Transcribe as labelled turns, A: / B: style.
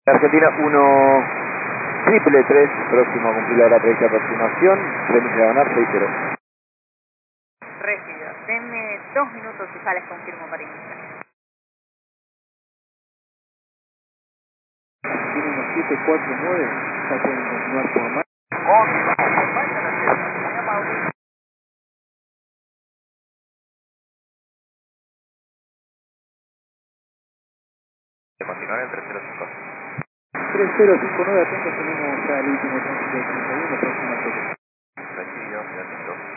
A: Argentina 1 triple 3, próximo a cumplir la hora prevista de aproximación, premisa a ganar 6-0.
B: Recibido. Denme 2 minutos y ya les confirmo para iniciar.
C: Tiene unos 749, ya pueden continuar por más.
A: Continuar en 305.
C: 3059, atentos, tenemos ya el último tránsito de 30 segundos, próxima toque.
A: Recibido, gracias.